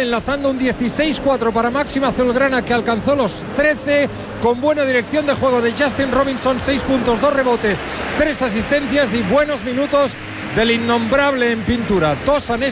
enlazando un 16-4 para Máxima Azulgrana, que alcanzó los 13, con buena dirección de juego de Justin Robinson, 6 puntos, 2 rebotes, 3 asistencias y buenos minutos del innombrable en pintura, Tosanes.